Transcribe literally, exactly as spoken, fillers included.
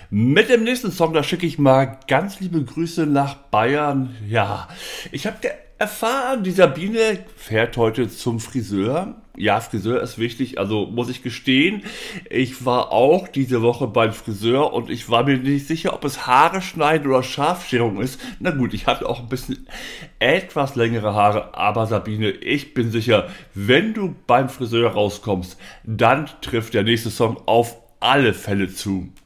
Mit dem nächsten Song, da schicke ich mal ganz liebe Grüße nach Bayern. Ja, ich habe erfahren, die Sabine fährt heute zum Friseur. Ja, Friseur ist wichtig, also muss ich gestehen, ich war auch diese Woche beim Friseur und ich war mir nicht sicher, ob es Haare schneiden oder Scharfscherung ist. Na gut, ich hatte auch ein bisschen etwas längere Haare, aber Sabine, ich bin sicher, wenn du beim Friseur rauskommst, dann trifft der nächste Song auf alle Fälle zu.